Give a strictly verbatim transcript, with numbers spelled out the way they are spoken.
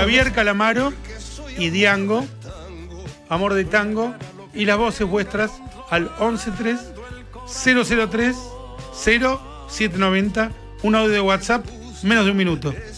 Javier Calamaro y Diango, Amor de Tango, y las voces vuestras al once tres cero cero tres cero siete noventa, un audio de WhatsApp, menos de un minuto.